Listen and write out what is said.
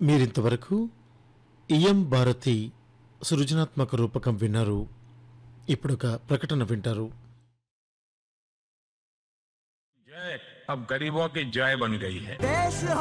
మీరింతవరకు ఈఎం భారతి సృజనాత్మక రూపకం విన్నారు. ఇప్పుడొక ప్రకటన వింటారు. जय अब गरीबों की जय बन गई है. देश